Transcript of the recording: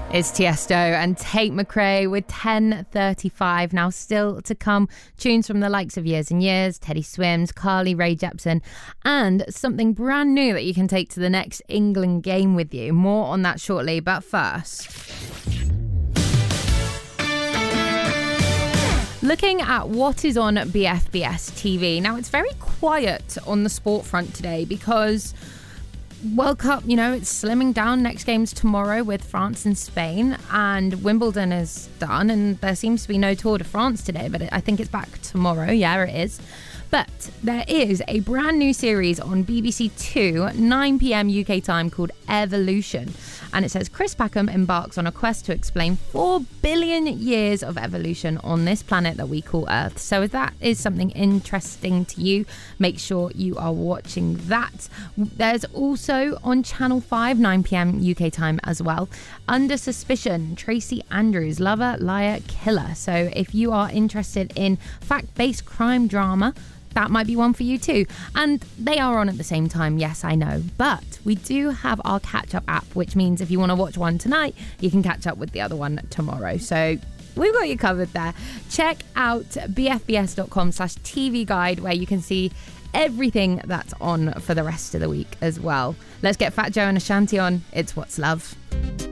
It's Tiesto and Tate McRae with 10:35. Now still to come, tunes from the likes of Years and Years, Teddy Swims, Carly Rae Jepsen, and something brand new that you can take to the next England game with you. More on that shortly, but first, looking at what is on BFBS TV. Now it's very quiet on the sport front today because World Cup, it's slimming down. Next game's tomorrow with France and Spain, and Wimbledon is done, and there seems to be no Tour de France today, but I think it's back tomorrow. Yeah, it is. But there is a brand new series on BBC Two, 9 p.m. UK time, called Evolution. And it says Chris Packham embarks on a quest to explain 4 billion years of evolution on this planet that we call Earth. So if that is something interesting to you, make sure you are watching that. There's also on Channel 5, 9 p.m. UK time as well, Under Suspicion, Tracy Andrews, Lover, Liar, Killer. So if you are interested in fact-based crime drama, that might be one for you too. And they are on at the same time, yes, I know. But we do have our catch-up app, which means if you want to watch one tonight, you can catch up with the other one tomorrow. So we've got you covered there. Check out bfbs.com/TV guide, where you can see everything that's on for the rest of the week as well. Let's get Fat Joe and Ashanti on. It's What's Love.